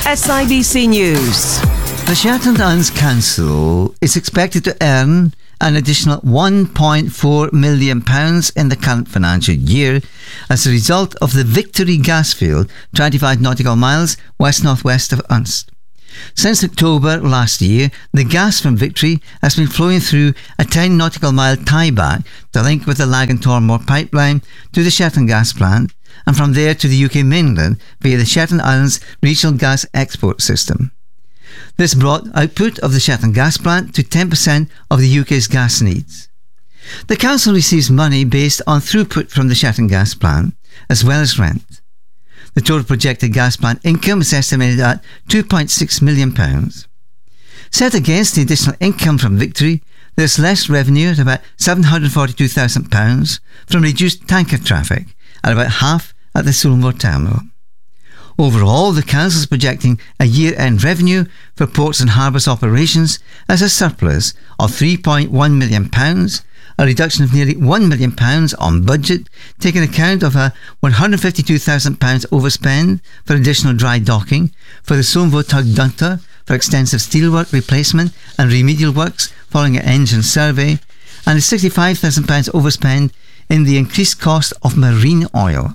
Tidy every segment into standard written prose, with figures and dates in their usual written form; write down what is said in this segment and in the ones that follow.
SIBC News. The Shetland Islands Council is expected to earn an additional £1.4 million in the current financial year as a result of the Victory gas field 25 nautical miles west-northwest of Unst. Since October last year, the gas from Victory has been flowing through a 10 nautical mile tieback to link with the Lag and Tormore pipeline to the Shetland gas plant, and from there to the UK mainland via the Shetland Islands regional gas export system. This brought output of the Shetland gas plant to 10% of the UK's gas needs. The council receives money based on throughput from the Shetland gas plant, as well as rent. The total projected gas plant income is estimated at £2.6 million. Set against the additional income from Victory, there is less revenue at about £742,000 from reduced tanker traffic, at about half at the Sulmore terminal. Overall, the council is projecting a year-end revenue for ports and harbours operations as a surplus of £3.1 million, a reduction of nearly £1 million on budget, taking account of a £152,000 overspend for additional dry docking for the Somvo tug Dunter for extensive steelwork replacement and remedial works following an engine survey, and a £65,000 overspend in the increased cost of marine oil.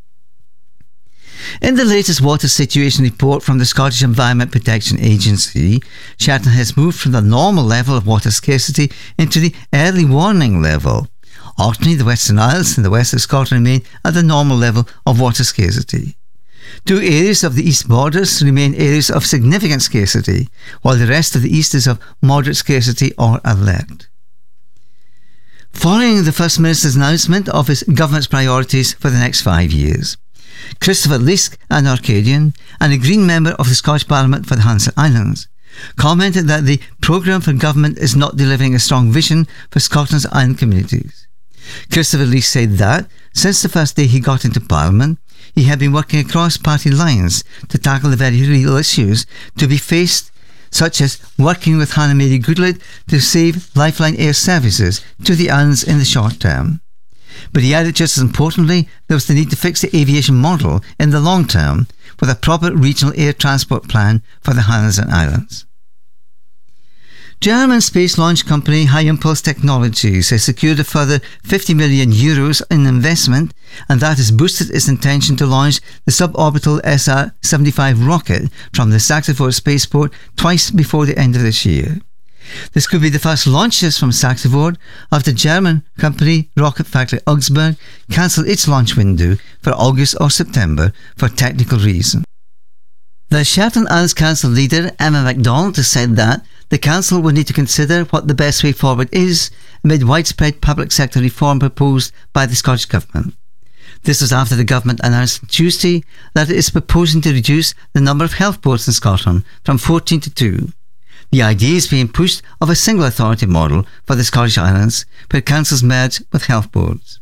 In the latest water situation report from the Scottish Environment Protection Agency, Shetland has moved from the normal level of water scarcity into the early warning level. Orkney, the Western Isles and the west of Scotland remain at the normal level of water scarcity. 2 areas of the east borders remain areas of significant scarcity, while the rest of the east is of moderate scarcity or alert. Following the First Minister's announcement of his government's priorities for the next 5 years, Christopher Leask, an Orcadian and a Green member of the Scottish Parliament for the Hanse Islands, commented that the programme for government is not delivering a strong vision for Scotland's island communities. Christopher Leask said that, since the first day he got into Parliament, he had been working across party lines to tackle the very real issues to be faced, such as working with Hannah Mary Goodlett to save Lifeline Air services to the islands in the short term. But he added just as importantly, there was the need to fix the aviation model in the long term with a proper regional air transport plan for the Highlands and Islands. German space launch company High Impulse Technologies has secured a further €50 million in investment, and that has boosted its intention to launch the suborbital SR-75 rocket from the Saxiford spaceport twice before the end of this year. This could be the first launches from Saxiford after German company Rocket Factory Augsburg cancelled its launch window for August or September for technical reasons. The Shetland Islands Council leader Emma MacDonald has said that the Council will need to consider what the best way forward is amid widespread public sector reform proposed by the Scottish Government. This was after the Government announced on Tuesday that it is proposing to reduce the number of health boards in Scotland from 14 to 2. The idea is being pushed of a single authority model for the Scottish Islands, where councils merge with health boards.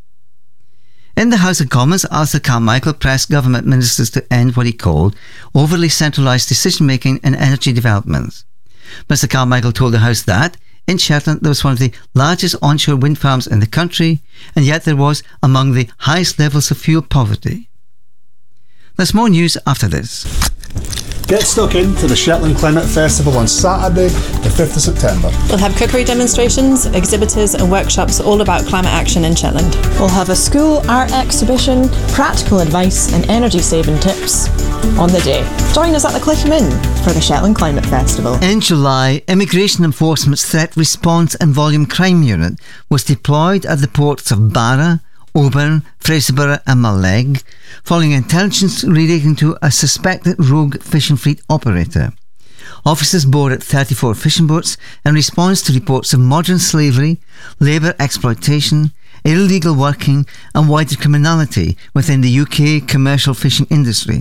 In the House of Commons, Arthur Carmichael pressed government ministers to end what he called overly centralised decision-making in energy developments. Mr Carmichael told the House that, in Shetland, there was one of the largest onshore wind farms in the country, and yet there was among the highest levels of fuel poverty. There's more news after this. Get stuck into the Shetland Climate Festival on Saturday, the 5th of September. We'll have cookery demonstrations, exhibitors and workshops all about climate action in Shetland. We'll have a school art exhibition, practical advice and energy saving tips on the day. Join us at the Cliff Inn for the Shetland Climate Festival. In July, Immigration Enforcement's Threat Response and Volume Crime Unit was deployed at the ports of Barra, Oban, Fraserburgh and Mallaig, following intelligence relating to a suspected rogue fishing fleet operator. Officers boarded 34 fishing boats in response to reports of modern slavery, labour exploitation, illegal working and wider criminality within the UK commercial fishing industry.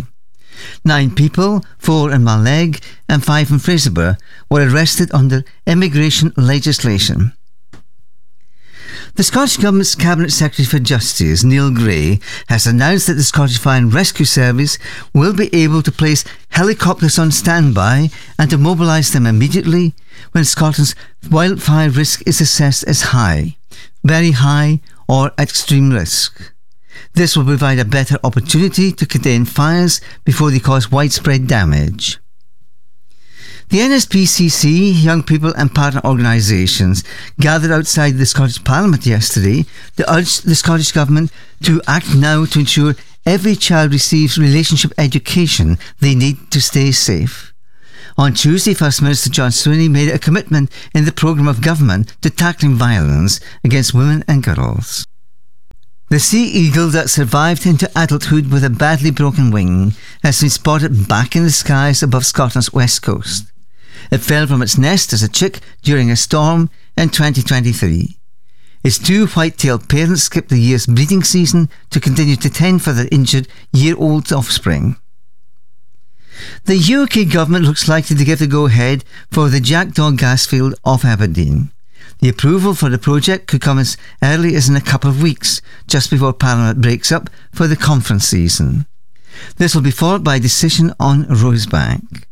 9 people, 4 in Mallaig and 5 in Fraserburgh, were arrested under immigration legislation. The Scottish Government's Cabinet Secretary for Justice, Neil Gray, has announced that the Scottish Fire and Rescue Service will be able to place helicopters on standby and to mobilise them immediately when Scotland's wildfire risk is assessed as high, very high or at extreme risk. This will provide a better opportunity to contain fires before they cause widespread damage. The NSPCC, young people and partner organisations, gathered outside the Scottish Parliament yesterday to urge the Scottish Government to act now to ensure every child receives relationship education they need to stay safe. On Tuesday, First Minister John Swinney made a commitment in the programme of government to tackling violence against women and girls. The sea eagle that survived into adulthood with a badly broken wing has been spotted back in the skies above Scotland's west coast. It fell from its nest as a chick during a storm in 2023. Its two white-tailed parents skipped the year's breeding season to continue to tend for their injured year-old offspring. The UK government looks likely to give the go-ahead for the Jackdaw gas field off Aberdeen. The approval for the project could come as early as in a couple of weeks, just before Parliament breaks up for the conference season. This will be followed by a decision on Rosebank.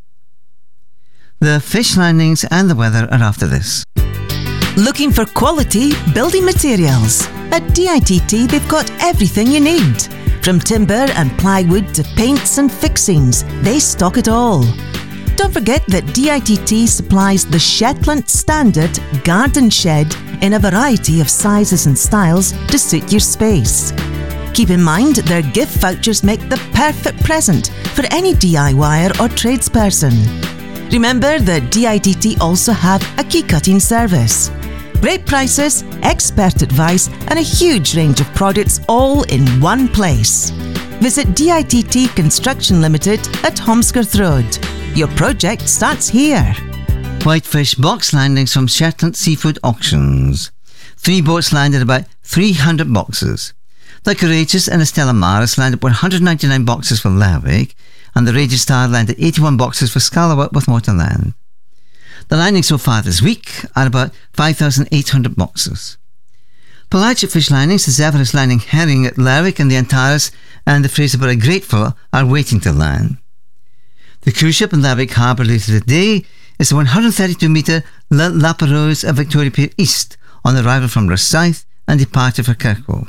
The fish landings and the weather are after this. Looking for quality building materials? At DITT, they've got everything you need. From timber and plywood to paints and fixings, they stock it all. Don't forget that DITT supplies the Shetland Standard Garden Shed in a variety of sizes and styles to suit your space. Keep in mind their gift vouchers make the perfect present for any DIYer or tradesperson. Remember that DITT also have a key cutting service. Great prices, expert advice and a huge range of products all in one place. Visit DITT Construction Limited at Holmskirth Road. Your project starts here. Whitefish box landings from Shetland Seafood Auctions. 3 boats landed about 300 boxes. The Courageous and the Stella Maris landed 199 boxes for Lerwick, and the Raging Star landed 81 boxes for Scalawag with Waterland. The landings so far this week are about 5,800 boxes. Pelagic fish landings, the Zephyrus landing herring at Lerwick and the Antares and the Fraserburgh Grateful are waiting to land. The cruise ship in Lerwick Harbour later today is the 132-metre Lapperose at Victoria Pier East on arrival from Rosyth and departure for Kirkwall.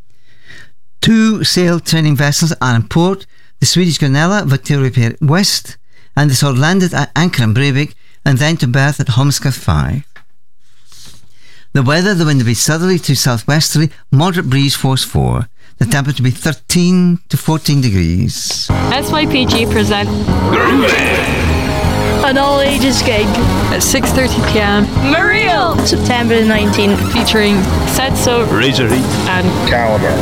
2 sail training vessels are in port, the Swedish Gunilla, Victoria Pier West, and this all landed at anchor in Breivik and then to berth at Holmskirth 5. The weather, the wind will be southerly to southwesterly, moderate breeze force 4. The temperature will be 13 to 14 degrees. SYPG present an all-ages gig at 6:30pm. Muriel! September the 19th, featuring Setso, Razorite and Caliber.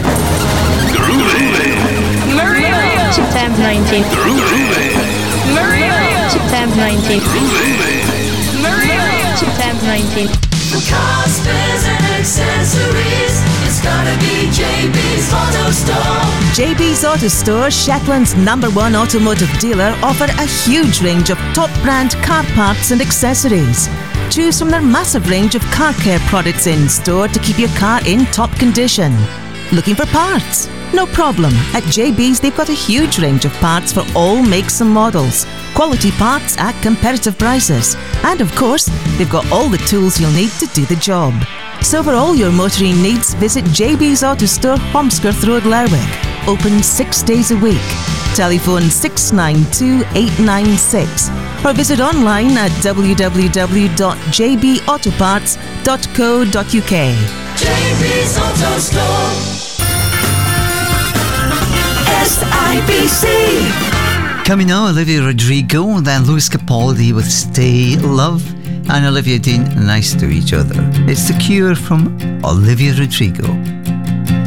Muriel! September 19th. Muriel! September 19th. Muriel! September 19th. For cars, spares and accessories, it's gotta be JB's Auto Store. JB's Auto Store, Shetland's #1 automotive dealer, offer a huge range of top brand car parts and accessories. Choose from their massive range of car care products in store to keep your car in top condition. Looking for parts? No problem. At JB's they've got a huge range of parts for all makes and models. Quality parts at competitive prices. And of course, they've got all the tools you'll need to do the job. So for all your motoring needs, visit JB's Auto Store, Holmskirth Road, Lerwick. Open 6 days a week. Telephone 692 896 or visit online at www.jbautoparts.co.uk. JB's Auto Store. SIPC. Coming now, Olivia Rodrigo, then Lewis Capaldi with Stay Love, and Olivia Dean, Nice to Each Other. It's The Cure from Olivia Rodrigo.